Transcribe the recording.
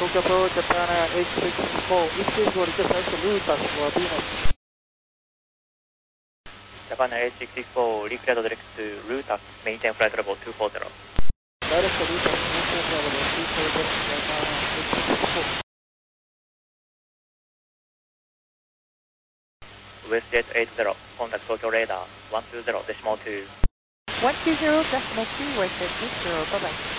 Tokyo Pro Japan 864, if feasible, request Lutas for Venus. Japan 864, request direct to Lutas, maintain flight level 240. Direct to Lutas, maintain flight level 240, Japan 864. WestJet 80, contact Tokyo radar 120.2. 120.2, WestJet 80, bye-bye.